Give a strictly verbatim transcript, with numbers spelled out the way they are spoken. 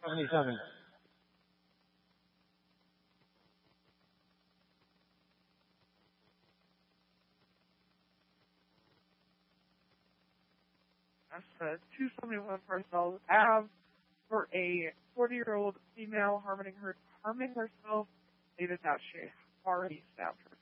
seventy-seven. That's uh, two seventy-one Parcels Ave for a forty-year-old female harming her harming herself. David that she already stabbed her.